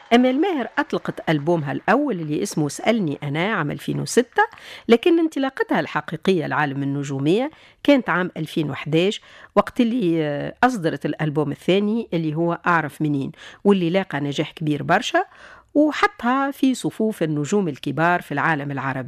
أمال ماهر أطلقت ألبومها الأول اللي اسمه سألني أنا عام 2006، لكن انطلاقتها الحقيقية لعالم النجومية كانت عام 2011، وقت اللي أصدرت الألبوم الثاني اللي هو أعرف منين، واللي لاقى نجاح كبير برشا وحطها في صفوف النجوم الكبار في العالم العربي.